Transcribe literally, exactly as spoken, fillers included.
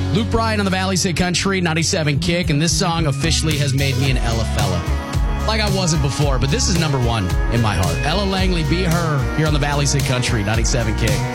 Luke Bryan on the Valley's Hit Country, ninety-seven Kick, and this song officially has made me an Ella fella. Like I wasn't before, but this is number one in my heart. Ella Langley, Be Her, here on the Valley's Hit Country, ninety-seven Kick.